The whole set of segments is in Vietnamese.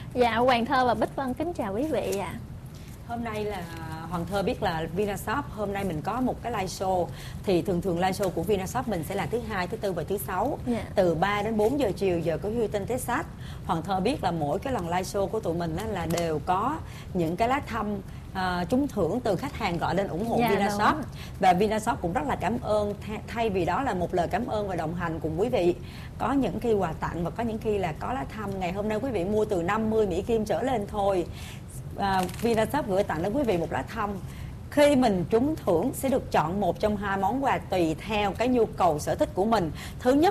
Dạ, Hoàng Thơ và Bích Vân kính chào quý vị ạ. Hôm nay là Hoàng Thơ biết là Vinashop hôm nay mình có một cái live show. Thì thường live show của Vinashop mình sẽ là thứ Hai, thứ Tư và thứ Sáu, từ 3 đến 4 giờ chiều giờ của Houston, Texas. Hoàng Thơ biết là mỗi cái lần live show của tụi mình là đều có những cái lá thăm trúng thưởng từ khách hàng gọi lên ủng hộ Vinashop. Và Vinashop cũng rất là cảm ơn, thay vì đó là một lời cảm ơn và đồng hành cùng quý vị. Có những khi quà tặng và có những khi là có lá thăm. Ngày hôm nay quý vị mua từ 50 Mỹ Kim trở lên thôi, Vinashop gửi tặng đến quý vị một lá thăm. Khi mình trúng thưởng sẽ được chọn một trong hai món quà tùy theo cái nhu cầu sở thích của mình. Thứ nhất,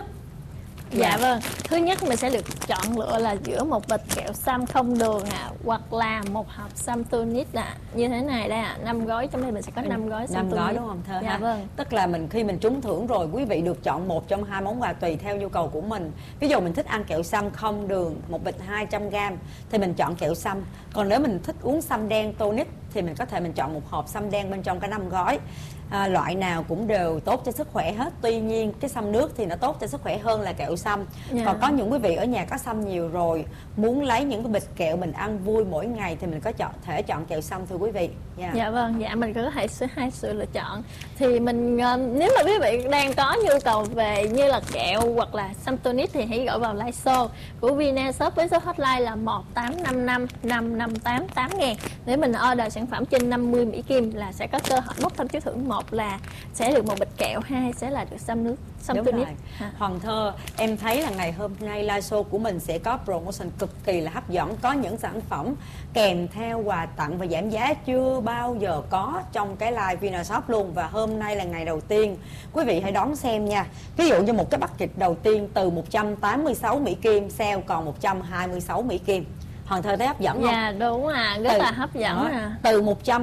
dạ vâng, thứ nhất mình sẽ được chọn lựa là giữa một bịch kẹo sâm không đường hoặc là một hộp sâm Tunis như thế này đây 5 gói, trong đây mình sẽ có 5 gói sâm Tunis. 5 gói đúng không Thơ? Dạ vâng. Tức là khi mình trúng thưởng rồi, quý vị được chọn một trong hai món quà tùy theo nhu cầu của mình. Ví dụ mình thích ăn kẹo sâm không đường, một bịch 200g thì mình chọn kẹo sâm. Còn nếu mình thích uống sâm đen tonic thì mình có thể mình chọn một hộp sâm đen bên trong cả 5 gói. Loại nào cũng đều tốt cho sức khỏe hết. Tuy nhiên cái sâm nước thì nó tốt cho sức khỏe hơn là kẹo sâm. Còn có những quý vị ở nhà có sâm nhiều rồi, muốn lấy những cái bịch kẹo mình ăn vui mỗi ngày thì mình có thể chọn kẹo sâm thưa quý vị. Dạ vâng, dạ mình có hai sự lựa chọn. Thì mình nếu mà quý vị đang có nhu cầu về như là kẹo hoặc là sâm tonic thì hãy gọi vào live show của Vinashop với số hotline là 1855 558 8000 để mình order sản phẩm trên 50 Mỹ Kim là sẽ có cơ hội bốc thăm trúng thưởng. Một là sẽ được một bịch kẹo, hai sẽ là được sâm nước, sâm tonic. Hoàng Thơ, em thấy là ngày hôm nay live show của mình sẽ có promotion cực kỳ là hấp dẫn, có những sản phẩm kèm theo quà tặng và giảm giá chưa bao giờ có trong cái live Vinashop luôn. Và hôm nay là ngày đầu tiên, quý vị hãy đón xem nha. Ví dụ như một cái bucket đầu tiên từ 186 Mỹ Kim sale còn 126 Mỹ Kim. Hoàng Thơ thấy hấp dẫn không? Dạ đúng rất là hấp dẫn Từ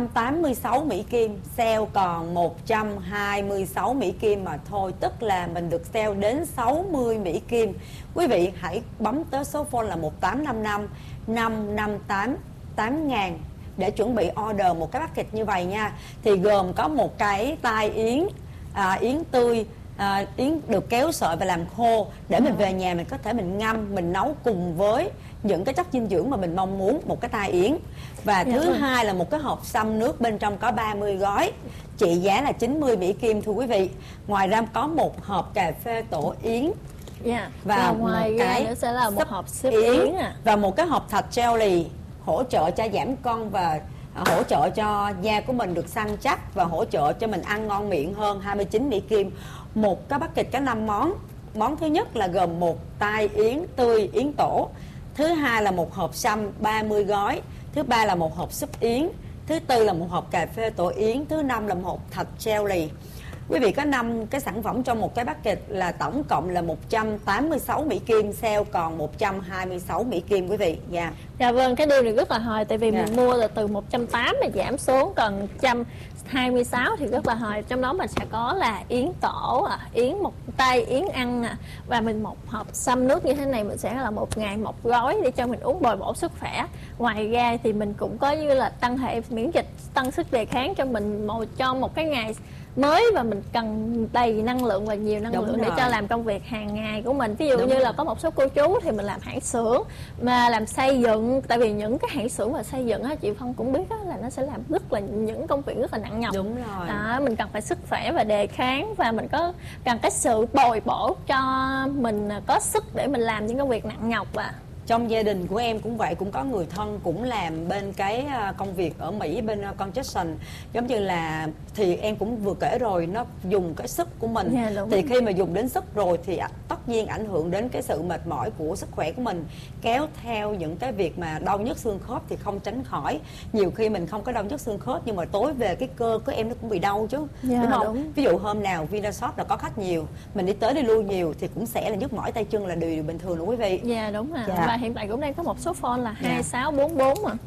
186 Mỹ Kim sale còn 126 Mỹ Kim mà thôi. Tức là mình được sale đến 60 Mỹ Kim. Quý vị hãy bấm tới số phone là 1855 558 8000 để chuẩn bị order một cái bucket như vậy nha. Thì gồm có một cái tai yến, yến tươi, yến được kéo sợi và làm khô để mình về nhà mình có thể mình ngâm, mình nấu cùng với những cái chất dinh dưỡng mà mình mong muốn, một cái tai yến. Và thứ hai là một cái hộp sâm nước, bên trong có 30 gói, trị giá là 90 Mỹ Kim thưa quý vị. Ngoài ra có một hộp cà phê tổ yến, và ngoài ra nữa sẽ là một hộp súp yến và một cái hộp thạch jelly hỗ trợ cho giảm cân và hỗ trợ cho da của mình được săn chắc và hỗ trợ cho mình ăn ngon miệng hơn, 29 Mỹ Kim. Một cái bucket có 5 món. Món thứ nhất là gồm một tai yến tươi, yến tổ. Thứ hai là một hộp sâm 30 gói. Thứ ba là một hộp súp yến. Thứ tư là một hộp cà phê tổ yến. Thứ năm là một hộp thạch jelly. Quý vị có 5 cái sản phẩm trong một cái bucket là tổng cộng là 186 Mỹ Kim, sale còn 126 Mỹ Kim quý vị. Dạ vâng, cái điều này rất là hời. Tại vì mình mua là từ 180 mà giảm xuống còn 126 thì rất là hời. Trong đó mình sẽ có là yến tổ, yến một tay yến ăn và mình một hộp sâm nước như thế này. Mình sẽ là một ngày một gói để cho mình uống bồi bổ sức khỏe. Ngoài ra thì mình cũng có như là tăng hệ miễn dịch, tăng sức đề kháng cho mình cho một cái ngày mới và mình cần đầy năng lượng và nhiều năng lượng để cho làm công việc hàng ngày của mình. Ví dụ như là có một số cô chú thì mình làm hãng xưởng mà làm xây dựng, tại vì những cái hãng xưởng mà xây dựng chị Phong cũng biết là nó sẽ làm rất là những công việc rất là nặng nhọc. Đúng rồi. Mình cần phải sức khỏe và đề kháng và mình cần cái sự bồi bổ cho mình có sức để mình làm những công việc nặng nhọc. Trong gia đình của em cũng vậy, cũng có người thân cũng làm bên cái công việc ở Mỹ, bên construction, giống như là thì em cũng vừa kể rồi, nó dùng cái sức của mình. Thì khi mà dùng đến sức rồi thì tất nhiên ảnh hưởng đến cái sự mệt mỏi của sức khỏe của mình, kéo theo những cái việc mà đau nhức xương khớp thì không tránh khỏi. Nhiều khi mình không có đau nhức xương khớp nhưng mà tối về cái cơ của em nó cũng bị đau chứ, đúng không? Ví dụ hôm nào Vinashop là có khách nhiều, mình đi tới đi lui nhiều thì cũng sẽ là nhức mỏi tay chân là điều bình thường đó quý vị. Dạ đúng rồi. Và hiện tại cũng đang có một số phone là 2644 mà.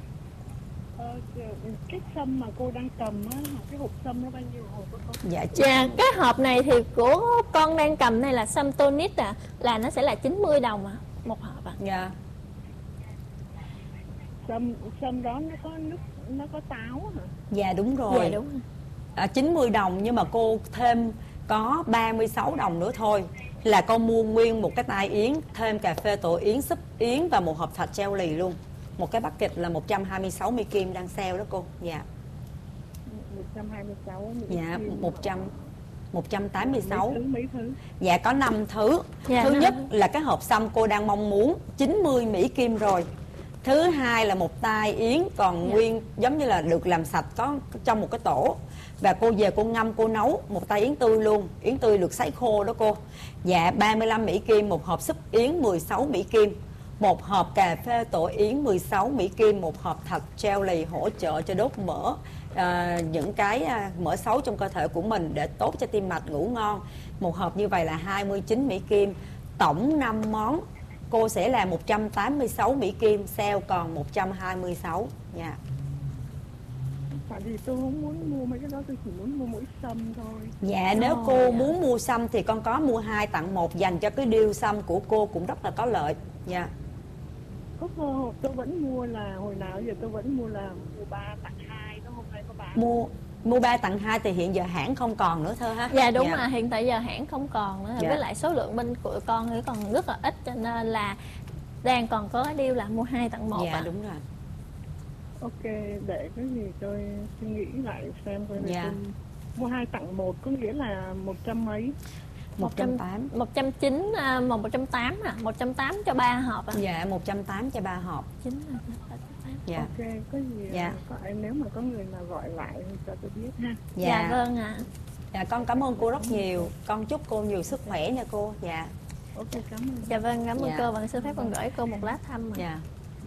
Cái sâm mà cô đang cầm á, cái hộp sâm nó bao nhiêu hộp đó con? Dạ, cái hộp này thì của con đang cầm này là sâm tonic là nó sẽ là 90 đồng một hộp Sâm đó nó có nước, nó có táo hả? Dạ đúng rồi. Dạ đúng rồi. 90 đồng nhưng mà cô thêm có 36 đồng nữa thôi là con mua nguyên một cái tai yến, thêm cà phê tổ yến, súp yến và một hộp thạch treo lì luôn. Một cái bucket là 126 Mỹ Kim đang sale đó cô. Dạ. 126 Dạ, 186. Mấy thứ. Dạ có 5 thứ. Dạ, Thứ 5. nhất là cái hộp sâm cô đang mong muốn 90 Mỹ Kim rồi. Thứ hai là một tai yến còn nguyên giống như là được làm sạch có trong một cái tổ. Và cô về cô ngâm cô nấu một tai yến tươi luôn. Yến tươi được sấy khô đó cô. Dạ 35 Mỹ Kim, một hộp súp yến 16 Mỹ Kim. Một hộp cà phê tổ yến 16 Mỹ Kim, một hộp thạch treo lì hỗ trợ cho đốt mỡ, những cái mỡ xấu trong cơ thể của mình để tốt cho tim mạch ngủ ngon. Một hộp như vậy là 29 Mỹ Kim. Tổng 5 món cô sẽ là 186 Mỹ Kim, sale còn 126 nha. Tại vì tôi không muốn mua mấy cái đó, tôi chỉ muốn mua mỗi sâm thôi. Dạ nếu cô muốn mua sâm thì con có mua 2 tặng 1 dành cho cái deal sâm của cô cũng rất là có lợi nha. Có tôi vẫn mua là hồi nào giờ tôi vẫn mua là mua 3 tặng 2 đó, hôm nay có bán. Mua 3 tặng 2 thì hiện giờ hãng không còn nữa Thơ ha. Dạ đúng rồi, hiện tại giờ hãng không còn nữa. Dạ. Với lại số lượng bên của con thì còn rất là ít, cho nên là đang còn có cái deal là mua 2 tặng 1. Dạ đúng rồi. Ok, để cái gì tôi suy nghĩ lại xem coi. Dạ. Mua 2 tặng 1 có nghĩa là 100 mấy? 180. 190 mà 180 à, 180 cho 3 hộp à. Dạ 180 cho 3 hộp. 9 Dạ. Ok, có gì Dạ. nếu mà có người nào gọi lại thì cho tôi biết ha. Dạ vâng ạ. Dạ con cảm ơn cô rất nhiều. Con chúc cô nhiều sức khỏe nha cô. Dạ. Ok, cảm ơn. Dạ vâng, cảm ơn Dạ. cô. Bạn xin phép con gửi cô một lá thăm. Dạ.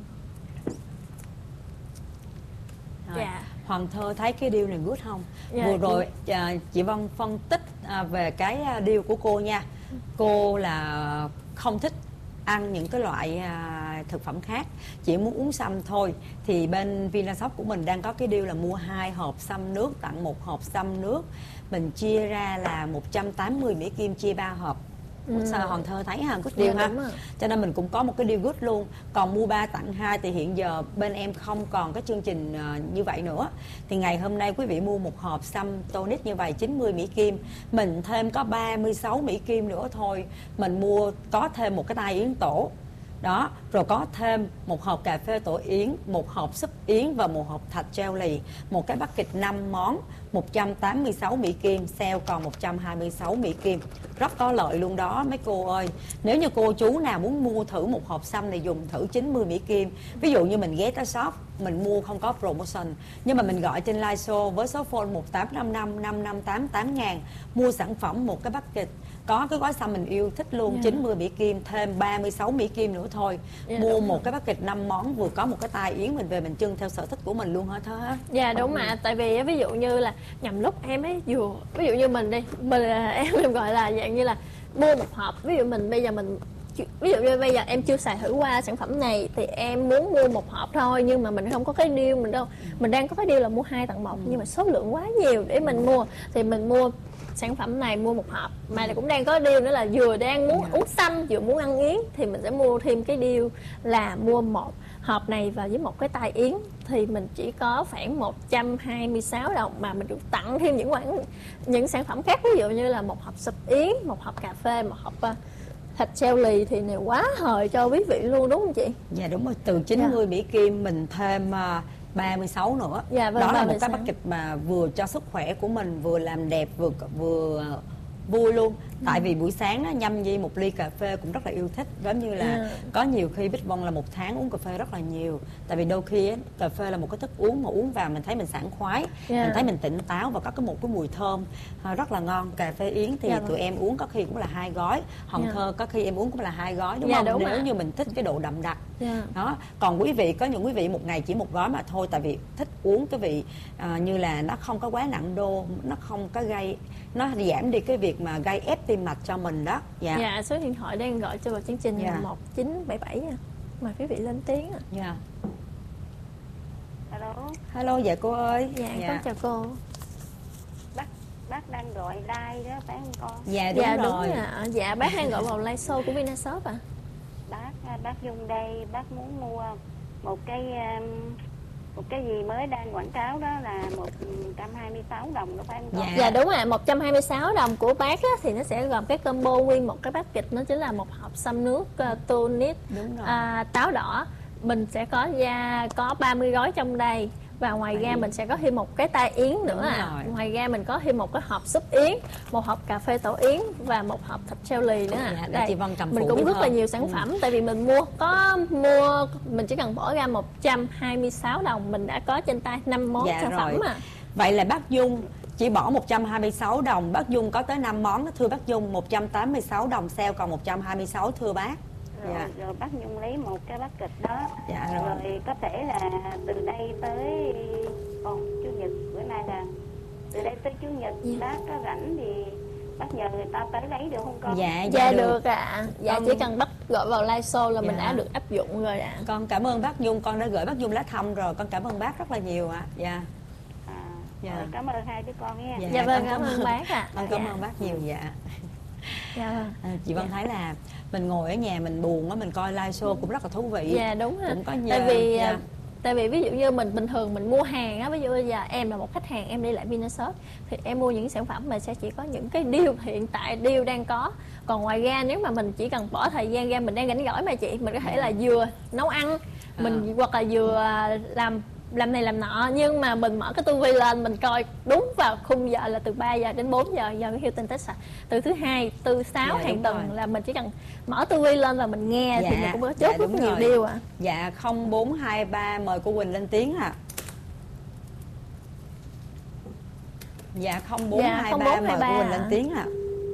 Rồi. Dạ. Hoàng Thơ thấy cái deal này good không? Dạ, Vừa rồi chị Vân phân tích về cái deal của cô nha. Cô là không thích ăn những cái loại thực phẩm khác, chỉ muốn uống sâm thôi. Thì bên Vinashop của mình đang có cái deal là mua 2 hộp sâm nước tặng 1 hộp sâm nước. Mình chia ra là 180 Mỹ Kim chia 3 hộp. Sao Hoàng Thơ thấy ha, good deal Dạ, ha. đúng rồi. Cho nên mình cũng có một cái deal good luôn. Còn mua 3 tặng 2 thì hiện giờ bên em không còn cái chương trình như vậy nữa. Thì ngày hôm nay quý vị mua một hộp sâm tonic như vậy 90 Mỹ Kim, mình thêm có 36 Mỹ Kim nữa thôi. Mình mua có thêm một cái tai yến tổ. Đó, rồi có thêm một hộp cà phê tổ yến, một hộp súp yến và một hộp thạch treo lì. Một cái bucket 5 món, 186 Mỹ Kim, sale còn 126 Mỹ Kim. Rất có lợi luôn đó mấy cô ơi. Nếu như cô chú nào muốn mua thử một hộp sâm này dùng thử 90 Mỹ Kim. Ví dụ như mình ghé tới shop, mình mua không có promotion, nhưng mà mình gọi trên live show với số phone 1855 558 8000, mua sản phẩm một cái bucket có cái gói sâm mình yêu thích luôn, 90 Mỹ Kim, thêm 36 Mỹ Kim nữa thôi. Mua một cái bucket 5 món, vừa có một cái tai yến mình về mình trưng theo sở thích của mình luôn hả Thơ ha? Dạ đúng ạ. Tại vì ví dụ như là nhằm lúc em ấy vừa, ví dụ như mình đi, em gọi là dạng như là mua một hộp, ví dụ mình bây giờ ví dụ như bây giờ em chưa xài thử qua sản phẩm này thì em muốn mua một hộp thôi, nhưng mà mình không có cái deal mình đâu. Mình đang có cái deal là mua 2 tặng 1, nhưng mà số lượng quá nhiều để mình mua, thì mình mua sản phẩm này mua một hộp, mà cũng đang có deal nữa là vừa đang muốn uống sâm vừa muốn ăn yến, thì mình sẽ mua thêm cái deal là mua một hộp này và với một cái tai yến, thì mình chỉ có khoảng 126 đồng mà mình được tặng thêm những sản phẩm khác, ví dụ như là một hộp súp yến, một hộp cà phê, một hộp thịt treo lì, thì này quá hời cho quý vị luôn đúng không chị? Dạ đúng rồi, từ 90 Mỹ Kim mình thêm 36 nữa. Dạ, vâng, đó là một 36. cái bucket mà vừa cho sức khỏe của mình, vừa làm đẹp, vừa vui luôn. Tại vì buổi sáng á, nhâm nhi một ly cà phê cũng rất là yêu thích. Giống như là có nhiều khi Bích Vân là một tháng uống cà phê rất là nhiều. Tại vì đôi khi á, cà phê là một cái thức uống mà uống vào mình thấy mình sảng khoái, mình thấy mình tỉnh táo và có một cái mùi thơm rất là ngon. Cà phê yến thì tụi em uống có khi cũng là 2 gói. Hồng Thơ có khi em uống cũng là 2 gói đúng không? Đúng Nếu như mình thích cái độ đậm đặc. Đó. Còn quý vị, có những quý vị một ngày chỉ một gói mà thôi, tại vì thích uống cái vị như là nó không có quá nặng đô, nó không có gây, nó giảm đi cái việc mà gây ép tim mạch cho mình đó. Dạ, số điện thoại đang gọi cho vào chương trình là 1977 nha. Mời quý vị lên tiếng. Dạ. Alo. Hello, dạ cô ơi. Dạ, con chào cô. Bác đang gọi like đó phải không con? Dạ đúng rồi. Đúng ạ. Dạ bác đang gọi vào live show của Vinashop ạ. Bác Dung đây, bác muốn mua một cái một cái gì mới đang quảng cáo đó là 126 đồng đó phải không con? Dạ đúng rồi, 126 đồng của bác á, thì nó sẽ gồm cái combo nguyên một cái package, nó chính là một hộp xăm nước tonic táo đỏ. Mình sẽ có 30 gói trong đây. Và ngoài ra mình sẽ có thêm một cái tai yến nữa Ngoài ra mình có thêm một cái hộp súp yến, một hộp cà phê tổ yến và một hộp thịt treo lì nữa Đây, chị Vân cầm mình cũng rất là nhiều sản phẩm. Tại vì mình mình chỉ cần bỏ ra 126 đồng mình đã có trên tay 5 món sản phẩm Vậy là bác Dung chỉ bỏ 126 đồng, bác Dung có tới 5 món đó thưa bác Dung. 186 đồng sale còn 126 thưa bác. Rồi bác Nhung lấy một cái bucket đó. Rồi có thể là từ đây tới Chủ nhật, bữa nay là từ đây tới Chủ nhật bác có rảnh thì bác nhờ người ta tới lấy được không con? Dạ được ạ. Chỉ cần bắt gọi vào live show là mình đã được áp dụng rồi ạ. Con cảm ơn bác Dung, con đã gửi bác Dung lá thăm rồi, con cảm ơn bác rất là nhiều ạ. Cảm ơn hai đứa con nha. Dạ vâng, cảm ơn bác ạ. Con cảm ơn bác nhiều. Chị Vân thấy là mình ngồi ở nhà mình buồn á, mình coi live show cũng rất là thú vị. Dạ đúng rồi. Cũng có tại vì ví dụ như mình bình thường mình mua hàng á, ví dụ bây giờ em là một khách hàng, em đi lại Vinashop thì em mua những sản phẩm mà sẽ chỉ có những cái deal hiện tại, deal đang có. Còn ngoài ra nếu mà mình chỉ cần bỏ thời gian ra, mình đang rảnh rỗi mà chị, mình có thể là vừa nấu ăn mình hoặc là vừa làm này làm nọ, nhưng mà mình mở cái tivi lên mình coi đúng vào khung giờ là từ 3 giờ đến 4 giờ giờ cái Hilton Texas, từ thứ hai từ 6 hàng tuần là mình chỉ cần mở tivi lên và mình nghe thì mình cũng có chốt rất nhiều điều ạ. 0423 mời cô Quỳnh lên tiếng ạ. 0423 mời cô Quỳnh lên tiếng ạ.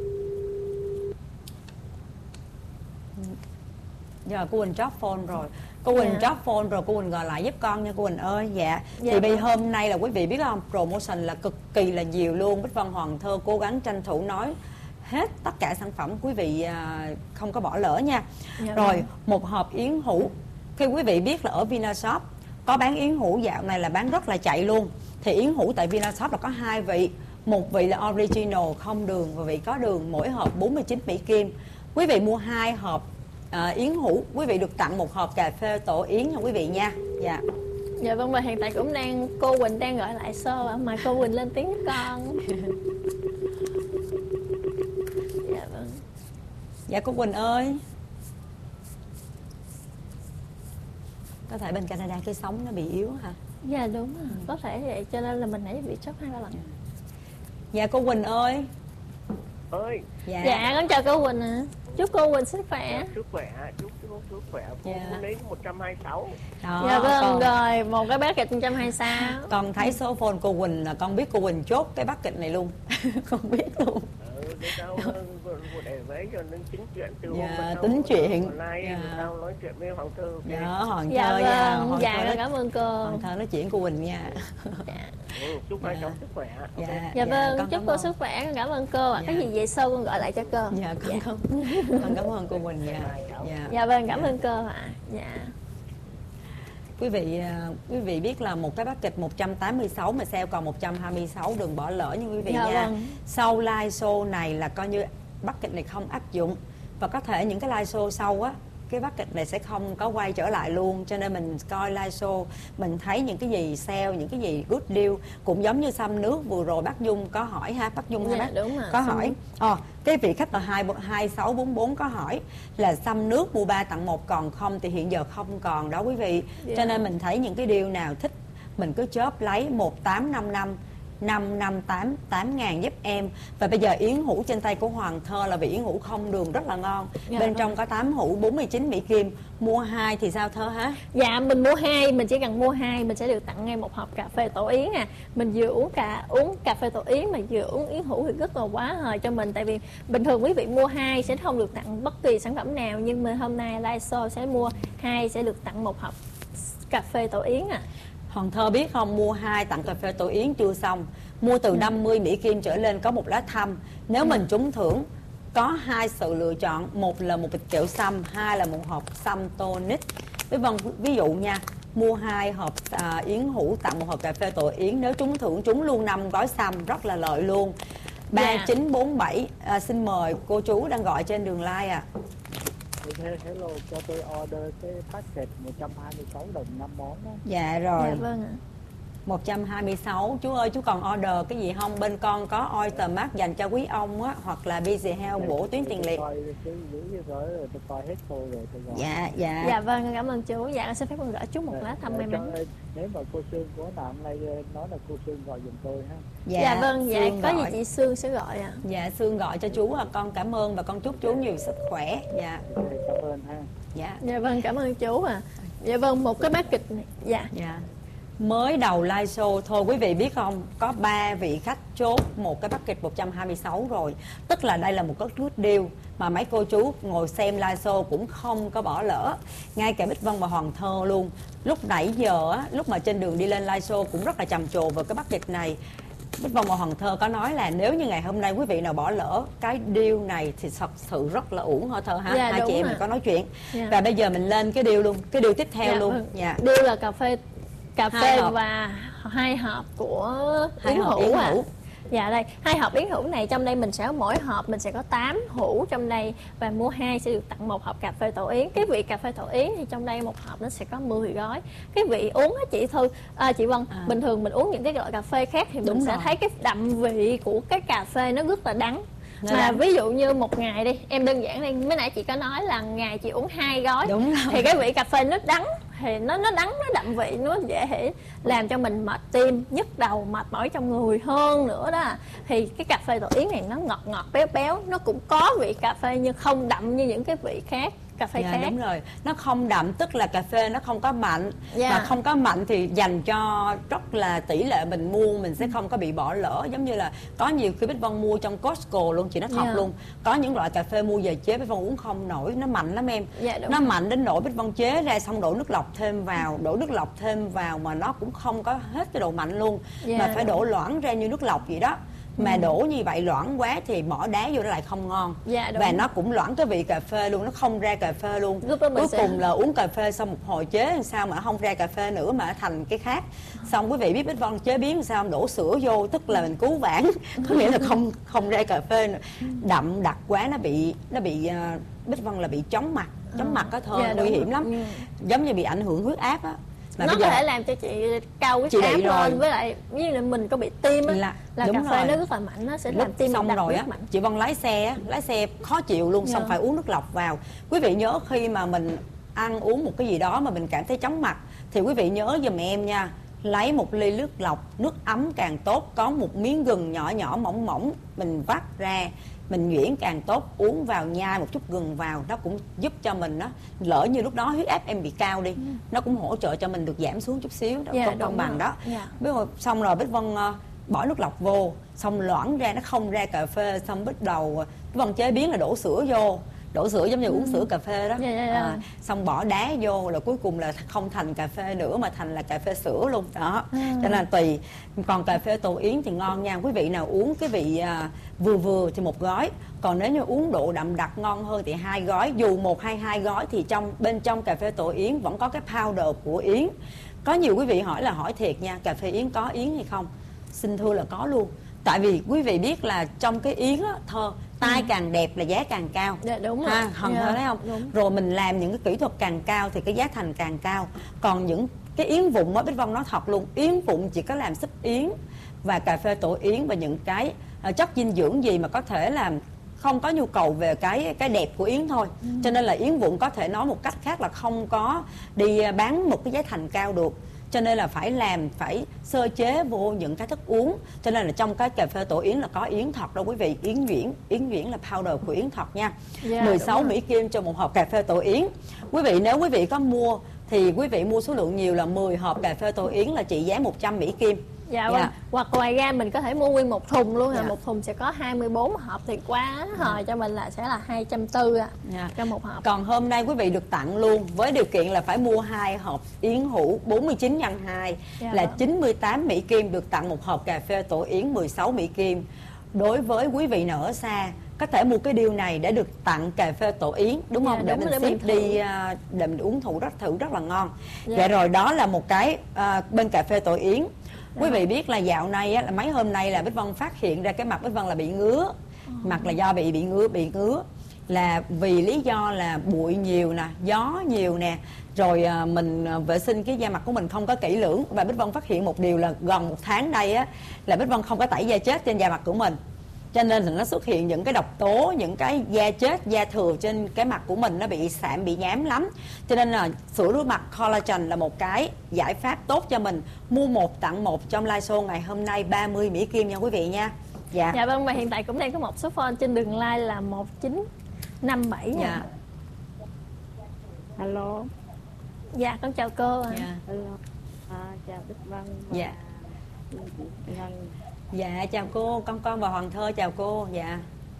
Giờ cô Quỳnh drop phone rồi. Cô Quỳnh drop phone rồi, cô Quỳnh gọi lại giúp con nha cô Quỳnh ơi. Thì bây hôm nay là quý vị biết không, promotion là cực kỳ là nhiều luôn. Bích Vân Hoàng Thơ cố gắng tranh thủ nói hết tất cả sản phẩm, quý vị không có bỏ lỡ nha. Rồi một hộp yến hũ, khi quý vị biết là ở Vinashop có bán yến hũ, dạo này là bán rất là chạy luôn. Thì yến hũ tại Vinashop là có 2 vị, một vị là original không đường và vị có đường, mỗi hộp 49 Mỹ Kim. Quý vị mua 2 hộp yến hũ, quý vị được tặng một hộp cà phê tổ yến nha quý vị nha. Dạ vâng, và hiện tại cũng cô Quỳnh đang gọi lại show, mời cô Quỳnh lên tiếng với con. Dạ vâng. Dạ cô Quỳnh ơi, có thể bên Canada cái sóng nó bị yếu hả? Dạ đúng rồi, có thể vậy, cho nên là mình nãy bị chốt 2-3 lần. Dạ cô Quỳnh ơi. Dạ con chào cô Quỳnh ạ. Chúc cô Quỳnh sức khỏe. Sức khỏe, chúc sức khỏe. Cô lấy 126. Dạ vâng, rồi một cái bucket 126. Con thấy số phone cô Quỳnh là con biết cô Quỳnh chốt cái bucket này luôn. Con biết luôn. Để tao để với cho nên tính chuyện từ hôm tính chuyện. Tao nói chuyện với Hoàng Thơ. Hoàng Thơ. Dạ cảm ơn cô. Hoàng Thơ nói chuyện cô Quỳnh nha. Chúc hai cháu sức khỏe. Dạ vâng, chúc cô sức khỏe, con cảm ơn cô ạ. Cái gì về sau con gọi lại cho cô. Con cảm ơn cô Quỳnh. Dạ vâng, cảm ơn cô ạ. Quý vị biết là một cái bucket 186 mà sale còn 126, đừng bỏ lỡ nha quý vị nha. Sau live show này là coi như bucket này không áp dụng, và có thể những cái live show sau á cái bucket này sẽ không có quay trở lại luôn, cho nên mình coi live show mình thấy những cái gì sale, những cái gì good deal. Cũng giống như xăm nước vừa rồi bác Dung có hỏi ha, bác Dung ha, có hỏi cái vị khách là 2644 có hỏi là xăm nước mua 3 tặng 1 còn không, thì hiện giờ không còn đó quý vị. Cho nên mình thấy những cái deal nào thích mình cứ chớp lấy 1855 558 8.000 giúp em. Và bây giờ yến hũ trên tay của Hoàng Thơ là vị yến hũ không đường rất là ngon. Bên trong có 8 hũ 49 Mỹ Kim. Mua 2 thì sao Thơ hả? Dạ mình mua 2, mình chỉ cần mua 2 mình sẽ được tặng ngay một hộp cà phê tổ yến à. Mình vừa uống cà phê tổ yến mà vừa uống yến hũ thì rất là quá hời cho mình. Tại vì bình thường quý vị mua 2 sẽ không được tặng bất kỳ sản phẩm nào, nhưng mà hôm nay live show sẽ mua 2 sẽ được tặng một hộp cà phê tổ yến à. Hoàng Thơ biết không, mua 2 tặng cà phê tổ yến chưa xong, mua từ 50 Mỹ Kim trở lên có một lá thăm. Nếu mình trúng thưởng có 2 sự lựa chọn, một là một bịch kẹo xăm, 2 là một hộp xăm tonic. Ví dụ nha, mua 2 hộp yến hũ tặng một hộp cà phê tổ yến, nếu trúng thưởng trúng luôn 5 gói xăm, rất là lợi luôn. 3947 xin mời cô chú đang gọi trên đường live Hello, cho tôi order cái packet 126 đồng 5 món đó. Dạ rồi. Dạ vâng ạ. 126. Chú ơi, chú còn order cái gì không? Bên con có Oyster Max dành cho quý ông á, hoặc là BC Health bổ tuyến tiền liệt. Tôi coi hết rồi tôi gọi. Dạ, dạ. Dạ vâng, cảm ơn chú. Dạ, xin phép con gửi chú một lá thăm may mắn. Nếu mà cô Sương có nào hôm nay nói là cô Sương gọi giùm tôi ha. Dạ vâng, dạ Sương có gọi. gì chị Sương sẽ gọi ạ. Dạ, Sương gọi cho chú, con cảm ơn và con chúc chú nhiều sức khỏe. Dạ. Cảm ơn ha. Dạ. Dạ vâng, cảm ơn chú ạ. Dạ vâng, một cái bát kịch này. Dạ. Dạ. Mới đầu live show thôi quý vị biết không, có 3 vị khách chốt một cái package 126 rồi. Tức là đây là một cái good deal mà mấy cô chú ngồi xem live show cũng không có bỏ lỡ. Ngay cả Bích Vân và Hoàng Thơ luôn. Lúc nãy giờ á, lúc mà trên đường đi lên live show cũng rất là trầm trồ vào cái package này. Bích Vân và Hoàng Thơ có nói là nếu như ngày hôm nay quý vị nào bỏ lỡ cái deal này thì thật sự rất là uổng hả Thơ ha? Dạ, hai chị em rồi. mình có nói chuyện. Dạ. Và bây giờ mình lên cái deal luôn, cái deal tiếp theo Dạ, luôn. vâng. Dạ. Deal là cà Hai phê hộp. và 2 hộp của Hai Yến hộp Hữu Yến ạ. Hữu. Dạ đây, 2 hộp Yến Hữu này trong đây mình sẽ mỗi hộp mình sẽ có 8 hũ trong đây, và mua 2 sẽ được tặng 1 hộp cà phê tổ yến. Cái vị cà phê tổ yến thì trong đây một hộp nó sẽ có 10 gói. Cái vị uống á chị Thư, chị Vân, bình thường mình uống những cái loại cà phê khác thì Đúng mình sẽ rồi. thấy cái đậm vị của cái cà phê nó rất là đắng. Nó Mà đắng. ví dụ như một ngày đi, em đơn giản đi, mới nãy chị có nói là ngày chị uống 2 gói. Đúng rồi. Thì cái vị cà phê nó đắng, thì nó đắng, nó đậm vị, nó dễ thể làm cho mình mệt tim, nhức đầu, mệt mỏi trong người hơn nữa đó. Thì cái cà phê tổ yến này nó ngọt ngọt béo béo, nó cũng có vị cà phê nhưng không đậm như những cái vị khác, cà phê Dạ, khác. đúng rồi, nó không đậm, tức là cà phê nó không có mặn. Dạ. Mà không có mặn thì dành cho rất là tỷ lệ mình mua mình sẽ không có bị bỏ lỡ. Giống như là có nhiều khi Bích Vân mua trong Costco luôn, chị nói thật Dạ. luôn. Có những loại cà phê mua về chế Bích Vân uống không nổi, nó mạnh lắm em. Dạ, đúng Nó rồi. mạnh đến nỗi Bích Vân chế ra xong đổ nước lọc thêm vào, mà nó cũng không có hết cái độ mạnh luôn. Dạ. Mà phải đổ loãng ra như nước lọc vậy đó. Mà đổ như vậy loãng quá thì bỏ đá vô nó lại không ngon. Dạ, đúng Và rồi. nó cũng loãng cái vị cà phê luôn, nó không ra cà phê luôn. Lúc đó mình Cuối sẽ- cùng là uống cà phê xong một hồi chế làm sao mà không ra cà phê nữa mà thành cái khác. Xong quý vị biết Bích Vân chế biến làm sao, đổ sữa vô tức là mình cứu vãn. Có nghĩa là không ra cà phê nữa. Đậm đặc quá nó bị Bích Vân là bị chóng mặt có thơ Dạ, nguy đúng hiểm rồi. lắm. Giống như bị ảnh hưởng huyết áp á. Mà Nó bây có giờ thể làm cho chị cao huyết Chị áp bị rồi. lên, với lại như là mình có bị tim á, là đúng cà phê rồi. nó rất là mạnh, nó sẽ làm Lúc tim xong mình đập rồi á, rất mạnh. chị Vân lái xe khó chịu luôn, xong Dạ. phải uống nước lọc vào. Quý vị nhớ khi mà mình ăn uống một cái gì đó mà mình cảm thấy chóng mặt thì quý vị nhớ giùm em nha, lấy một ly nước lọc, nước ấm càng tốt, có một miếng gừng nhỏ nhỏ mỏng mỏng mình vắt ra, mình nhuyễn càng tốt, uống vào nhai một chút gừng vào, nó cũng giúp cho mình đó, lỡ như lúc đó huyết áp em bị cao đi, nó cũng hỗ trợ cho mình được giảm xuống chút xíu đó, Dạ, cân đúng bằng rồi. đó. Dạ. Biết rồi, xong rồi Bích Vân bỏ nước lọc vô, xong loãng ra nó không ra cà phê, xong bắt đầu Bích Vân chế biến là đổ sữa vô, đổ sữa giống như uống sữa cà phê đó. Dạ, dạ, dạ. Xong bỏ đá vô là cuối cùng là không thành cà phê nữa mà thành là cà phê sữa luôn đó. Cho nên tùy. Còn cà phê tổ yến thì ngon nha, quý vị nào uống cái vị vừa vừa thì một gói, còn nếu như uống độ đậm đặc ngon hơn thì 2 gói. Dù 1 hay 2 gói thì bên trong cà phê tổ yến vẫn có cái powder của yến. Có nhiều quý vị hỏi thiệt nha, cà phê yến có yến hay không? Xin thưa là có luôn. Tại vì quý vị biết là trong cái yến á, Thơ, tay càng đẹp là giá càng cao. Dạ, đúng rồi. Hằng Dạ, Thơ thấy không? đúng. Rồi mình làm những cái kỹ thuật càng cao thì cái giá thành càng cao. Còn những cái yến vụn á, Bích Vân nói thật luôn, yến vụn chỉ có làm súp yến và cà phê tổ yến và những cái chất dinh dưỡng gì mà có thể làm không có nhu cầu về cái đẹp của yến thôi. Cho nên là yến vụn có thể nói một cách khác là không có đi bán một cái giá thành cao được. Cho nên là phải sơ chế vô những cái thức uống. Cho nên là trong cái cà phê tổ yến là có yến thật đâu quý vị. Yến nhuyễn là powder của yến thật nha. Dạ, 16 đúng rồi. Mỹ Kim cho một hộp cà phê tổ yến. Quý vị nếu quý vị có mua thì quý vị mua số lượng nhiều là 10 hộp cà phê tổ yến là trị giá 100 Mỹ Kim. Dạ vâng. Hoặc ngoài ra mình có thể mua nguyên một thùng luôn. Dạ. Một thùng sẽ có 24 hộp thì quá hồi cho mình là sẽ là 240 Dạ. cho một hộp. Còn hôm nay quý vị được tặng luôn với điều kiện là phải mua 2 hộp yến hũ 49 x 2 Dạ là vâng. 98 Mỹ Kim, được tặng một hộp cà phê tổ yến 16 Mỹ Kim. Đối với quý vị nào ở xa có thể mua cái điều này để được tặng cà phê tổ yến, đúng Dạ, không? Để đúng, mình để mình ship thử. đi để mình uống thử rất là ngon. Dạ. Dạ rồi, đó là một cái bên cà phê tổ yến. Quý vị biết là dạo này á, là mấy hôm nay là Bích Vân phát hiện ra cái mặt Bích Vân là bị ngứa. Mặt là do bị ngứa. là vì lý do là bụi nhiều nè, gió nhiều nè, rồi mình vệ sinh cái da mặt của mình không có kỹ lưỡng. Và Bích Vân phát hiện một điều là gần 1 tháng đây á, là Bích Vân không có tẩy da chết trên da mặt của mình, cho nên là nó xuất hiện những cái độc tố, những cái da chết, da thừa trên cái mặt của mình nó bị sạm, bị nhám lắm. Cho nên là sữa rửa mặt collagen là một cái giải pháp tốt cho mình. Mua 1 tặng 1 trong live show ngày hôm nay 30 Mỹ Kim nha quý vị nha. Dạ. Dạ vâng, và hiện tại cũng đang có một số phone trên đường line là 1957 nha. Dạ. Alo. Dạ, con chào cô ạ. Dạ. Alo. Chào Đức Vân và Dạ. Ngân. Dạ chào cô, con và Hoàng Thơ chào cô. Dạ.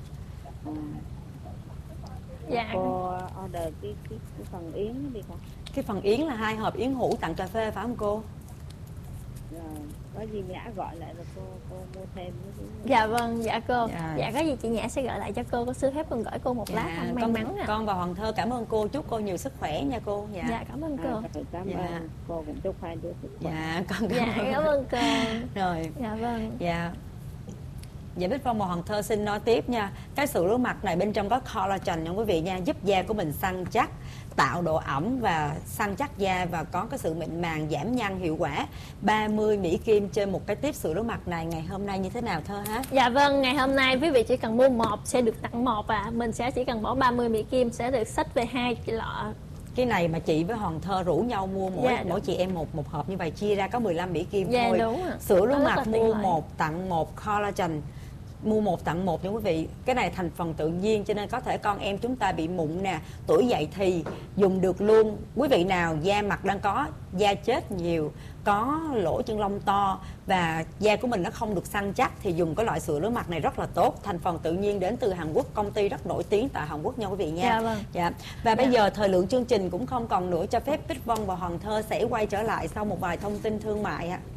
Dạ. Cô order cái phần yến đi con. Cái phần yến là 2 hộp yến hũ tặng cà phê phải không cô? Rồi, có gì Nhã gọi lại là cô mua thêm cái. Dạ vâng, dạ cô. Dạ. Dạ, có gì chị Nhã sẽ gọi lại cho cô. Có xin phép con gửi cô một lát không? May mắn à. Con và Hoàng Thơ cảm ơn cô, chúc cô nhiều sức khỏe nha cô. Dạ. Dạ, cảm ơn cô. Cảm Dạ. ơn cô, cũng chúc hai đứa sức khỏe. Dạ con cảm Dạ, ơn. cảm ơn cô. Rồi. Dạ vâng. Dạ. Dạ Bích Vân và Hoàng Thơ xin nói tiếp nha. Cái sữa rửa mặt này bên trong có collagen nha quý vị nha, giúp da của mình săn chắc, tạo độ ẩm và săn chắc da, và có cái sự mịn màng, giảm nhăn hiệu quả. 30 Mỹ Kim trên một cái tiếp sữa rửa mặt này ngày hôm nay như thế nào Thơ hả? Dạ vâng, ngày hôm nay quý vị chỉ cần mua 1 sẽ được tặng 1 à. Mình sẽ chỉ cần bỏ 30 Mỹ Kim sẽ được xách về 2 cái lọ. Cái này mà chị với Hoàng Thơ rủ nhau mua Dạ, mỗi chị em một hộp như vậy, chia ra có 15 Mỹ Kim Dạ, thôi. đúng ạ. Sữa rửa Nó rất là mặt tiện mua lợi. 1 tặng 1 collagen, mua 1 tặng 1 nha quý vị. Cái này thành phần tự nhiên cho nên có thể con em chúng ta bị mụn nè, tuổi dậy thì dùng được luôn. Quý vị nào da mặt đang có da chết nhiều, có lỗ chân lông to và da của mình nó không được săn chắc thì dùng cái loại sữa rửa mặt này rất là tốt. Thành phần tự nhiên đến từ Hàn Quốc, công ty rất nổi tiếng tại Hàn Quốc nha quý vị nha. Dạ vâng. Dạ. Và bây giờ thời lượng chương trình cũng không còn nữa, cho phép Bích Vân và Hoàng Thơ sẽ quay trở lại sau một vài thông tin thương mại ạ.